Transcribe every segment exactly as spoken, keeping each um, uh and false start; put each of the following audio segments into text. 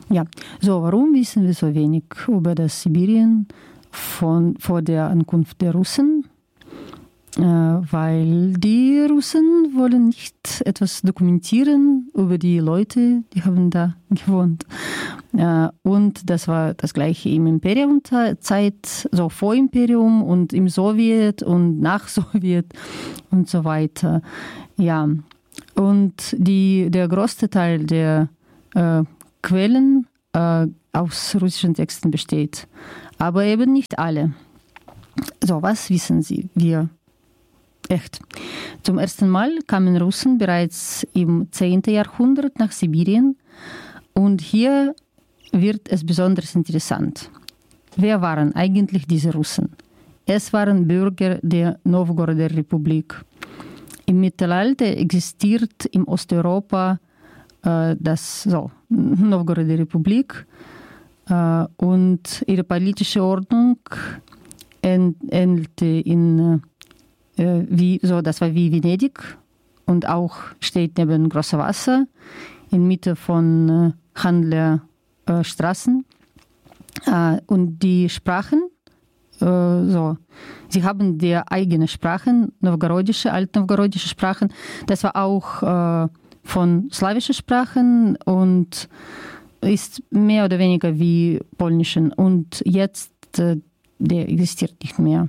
Ja, so, warum wissen wir so wenig über das Sibirien von, vor der Ankunft der Russen? Äh, weil die Russen wollen nicht etwas dokumentieren über die Leute, die haben da gewohnt. Äh, und das war das gleiche im Imperiumzeit, so vor Imperium und im Sowjet und nach Sowjet und so weiter. Ja, und die, der größte Teil der äh, Quellen äh, aus russischen Texten besteht, aber eben nicht alle. So, was wissen Sie, wir? Echt. Zum ersten Mal kamen Russen bereits im zehnten Jahrhundert nach Sibirien und hier wird es besonders interessant. Wer waren eigentlich diese Russen? Es waren Bürger der Novgoroder Republik. Im Mittelalter existiert in Osteuropa äh, das so, Novgoroder Republik äh, und ihre politische Ordnung ähnelte in Wie, so, das war wie Venedig und auch steht neben Großer Wasser in Mitte von äh, Handlerstraßen. Äh, und die Sprachen, äh, so, sie haben die eigene Sprachen, novgorodische, altnovgorodische Sprachen. Das war auch äh, von slawischen Sprachen und ist mehr oder weniger wie polnischen. Und jetzt, äh, der existiert nicht mehr.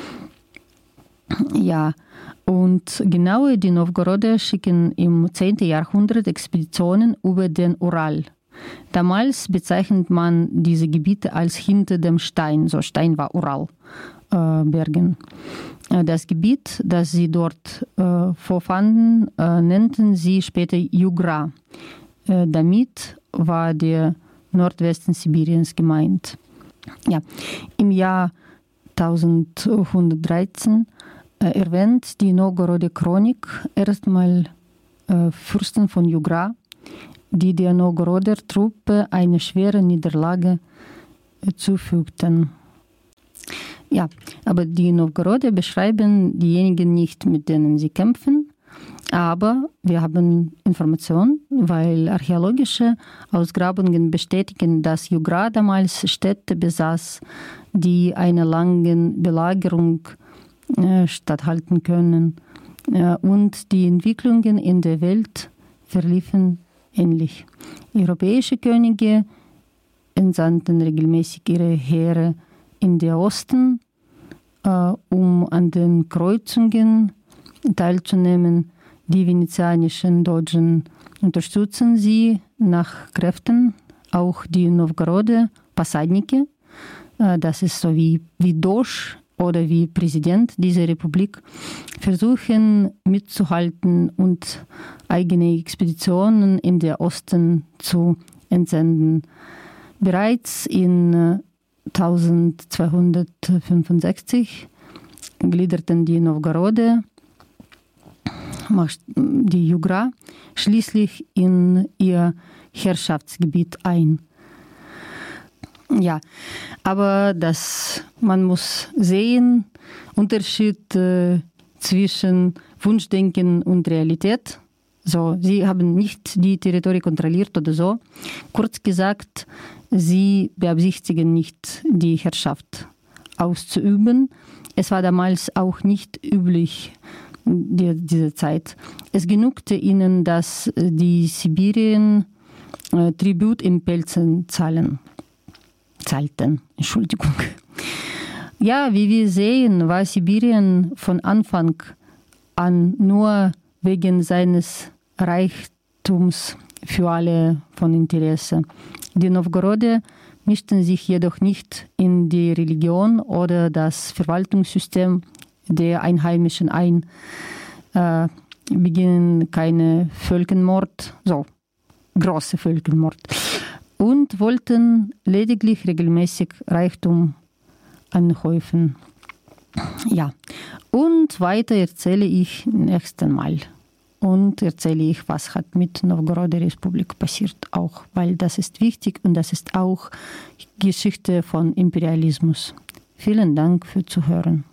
Ja, und genau die Novgoroder schicken im zehnten Jahrhundert Expeditionen über den Ural. Damals bezeichnet man diese Gebiete als hinter dem Stein, so Stein war Uralbergen. Äh, das Gebiet, das sie dort äh, vorfanden, äh, nannten sie später Jugra. Äh, damit war der Nordwesten Sibiriens gemeint. Ja, im Jahr elfhundertdreizehn erwähnt die Novgoroder Chronik erstmal äh, Fürsten von Jugra, die der Novgoroder Truppe eine schwere Niederlage äh, zufügten. Ja, aber die Novgoroder beschreiben diejenigen nicht, mit denen sie kämpfen, aber wir haben Informationen, weil archäologische Ausgrabungen bestätigen, dass Jugra damals Städte besaß, die einer langen Belagerung statthalten können. Und die Entwicklungen in der Welt verliefen ähnlich. Europäische Könige entsandten regelmäßig ihre Heere in den Osten, um an den Kreuzungen teilzunehmen. Die venezianischen Dogen unterstützen sie nach Kräften, auch die Novgoroder Passadniki, das ist so wie, wie Doge oder wie Präsident dieser Republik, versuchen mitzuhalten und eigene Expeditionen in den Osten zu entsenden. Bereits in zwölfhundertfünfundsechzig gliederten die Novgoroder, die Jugra, schließlich in ihr Herrschaftsgebiet ein. Ja, aber das, man muss sehen, Unterschied äh, zwischen Wunschdenken und Realität. So, sie haben nicht die Territorien kontrolliert oder so. Kurz gesagt, sie beabsichtigen nicht, die Herrschaft auszuüben. Es war damals auch nicht üblich, die, diese Zeit. Es genügte ihnen, dass die Sibirien äh, Tribut in Pelzen zahlen. Zahlten, Entschuldigung. Ja, wie wir sehen, war Sibirien von Anfang an nur wegen seines Reichtums für alle von Interesse. Die Novgoroder mischten sich jedoch nicht in die Religion oder das Verwaltungssystem der Einheimischen ein, äh, beginnen keine Völkermord, so große Völkermord, und wollten lediglich regelmäßig Reichtum anhäufen. Ja, und weiter erzähle ich nächsten Mal. Und erzähle ich, was hat mit Novgoroder Republik passiert auch, weil das ist wichtig und das ist auch Geschichte von Imperialismus. Vielen Dank für Zuhören.